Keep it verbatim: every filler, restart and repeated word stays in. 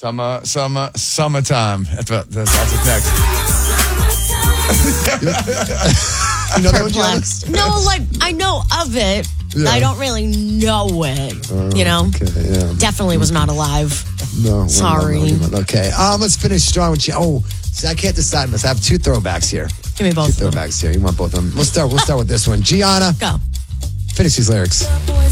Summer, summer, summertime. That's what, that's, that's what's next. You know that one, Gianna? Perplexed. No, like, I know of it. Yeah. I don't really know it. Oh, you know? Okay, yeah. Definitely was not alive. No. Sorry. no, no, okay. Um, let's finish strong with you. Oh, see, I can't decide on this. I have two throwbacks here. Give me both Two of them. throwbacks here. You want both of them? We'll start. We'll start with this one. Gianna, Go. finish these lyrics.